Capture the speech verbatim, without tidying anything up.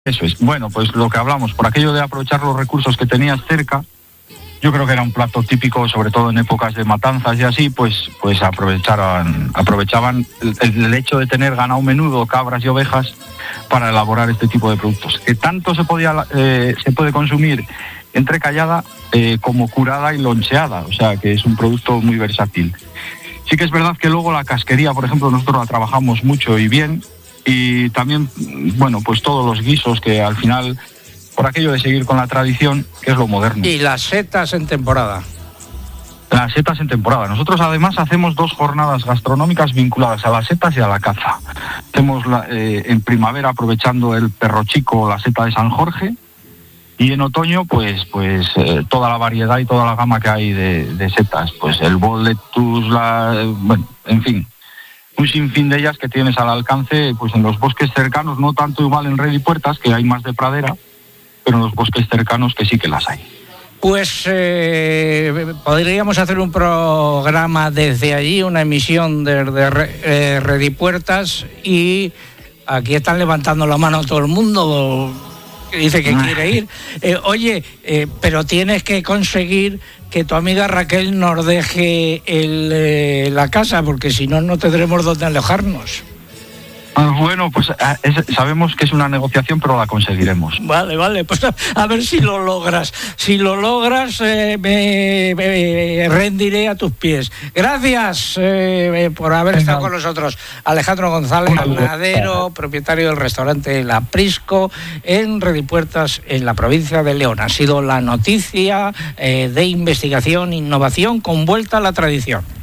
Eso es. Bueno, pues lo que hablamos, por aquello de aprovechar los recursos que tenías cerca, yo creo que era un plato típico, sobre todo en épocas de matanzas y así, pues pues aprovechaban, aprovechaban el, el hecho de tener ganado menudo, cabras y ovejas para elaborar este tipo de productos, que tanto se podía eh, se puede consumir entrecallada eh, como curada y loncheada, o sea que es un producto muy versátil. Sí que es verdad que luego la casquería, por ejemplo, nosotros la trabajamos mucho y bien, y también, bueno, pues todos los guisos que al final, por aquello de seguir con la tradición, que es lo moderno. Y las setas en temporada. Las setas en temporada. Nosotros además hacemos dos jornadas gastronómicas vinculadas a las setas y a la caza. Hacemos la, eh, en primavera aprovechando el perro chico, la seta de San Jorge, y en otoño pues pues eh, toda la variedad y toda la gama que hay de, de setas, pues el boletus, la, eh, bueno, en fin, un sinfín de ellas que tienes al alcance pues en los bosques cercanos, no tanto igual en Redipuertas, que hay más de pradera, pero en los bosques cercanos que sí que las hay. Pues eh, podríamos hacer un programa desde allí, una emisión desde eh, Redipuertas, y aquí están levantando la mano a todo el mundo que dice que quiere ir. Eh, oye, eh, pero tienes que conseguir que tu amiga Raquel nos deje el, eh, la casa, porque si no, no tendremos dónde alojarnos. Bueno, pues es, sabemos que es una negociación, pero la conseguiremos. Vale, vale, pues a, a ver si lo logras. Si lo logras, eh, me, me rendiré a tus pies. Gracias eh, por haber Venga. estado con nosotros. Alejandro González, ganadero, propietario del restaurante La Prisco en Redipuertas, en la provincia de León. Ha sido la noticia eh, de investigación, innovación con vuelta a la tradición.